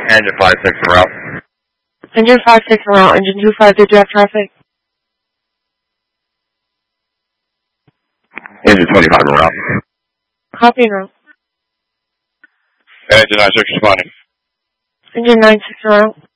Engine 5-6 en route. Engine 5-6 en route. Engine 2-5, did you have traffic? Engine 25 en route. Copy en route. Engine 9-6 responding. Engine 9-6 en route.